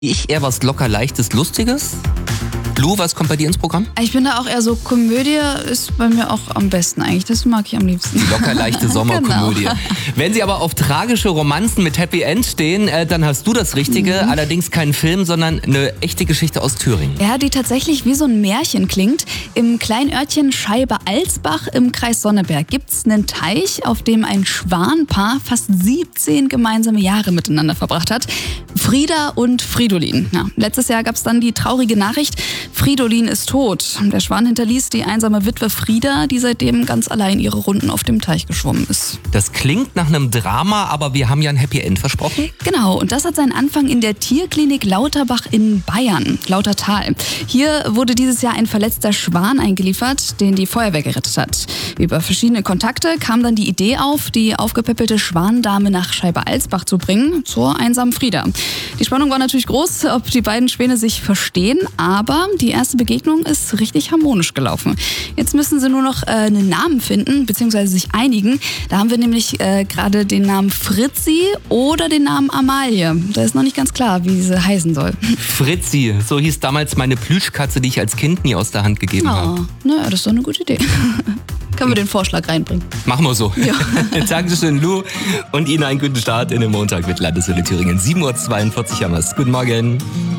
Ich eher was locker leichtes, lustiges. Lou, was kommt bei dir ins Programm? Ich bin da auch eher so, Komödie ist bei mir auch am besten eigentlich. Das mag ich am liebsten. Locker leichte Sommerkomödie. Genau. Wenn Sie aber auf tragische Romanzen mit Happy End stehen, dann hast du das Richtige. Allerdings kein Film, sondern eine echte Geschichte aus Thüringen. Ja, die tatsächlich wie so ein Märchen klingt. Im kleinen Örtchen Scheibe-Alsbach im Kreis Sonneberg gibt's einen Teich, auf dem ein Schwanpaar fast 17 gemeinsame Jahre miteinander verbracht hat. Frieda und Fridolin. Ja, letztes Jahr gab's dann die traurige Nachricht, Fridolin ist tot. Der Schwan hinterließ die einsame Witwe Frieda, die seitdem ganz allein ihre Runden auf dem Teich geschwommen ist. Das klingt nach einem Drama, aber wir haben ja ein Happy End versprochen. Genau, und das hat seinen Anfang in der Tierklinik Lauterbach in Bayern, Lautertal. Hier wurde dieses Jahr ein verletzter Schwan eingeliefert, den die Feuerwehr gerettet hat. Über verschiedene Kontakte kam dann die Idee auf, die aufgepeppelte Schwandame nach Scheibe-Alsbach zu bringen, zur einsamen Frieda. Die Spannung war natürlich groß, ob die beiden Schwäne sich verstehen, aber die erste Begegnung ist richtig harmonisch gelaufen. Jetzt müssen sie nur noch einen Namen finden, beziehungsweise sich einigen. Da haben wir nämlich gerade den Namen Fritzi oder den Namen Amalie. Da ist noch nicht ganz klar, wie sie heißen soll. Fritzi, so hieß damals meine Plüschkatze, die ich als Kind nie aus der Hand gegeben habe. Naja, das ist doch eine gute Idee. Können wir den Vorschlag reinbringen? Machen wir so. Ja. Dankeschön, Lou. Und Ihnen einen guten Start in den Montag mit Landeswelle Thüringen. 7.42 Uhr haben wir es. Guten Morgen.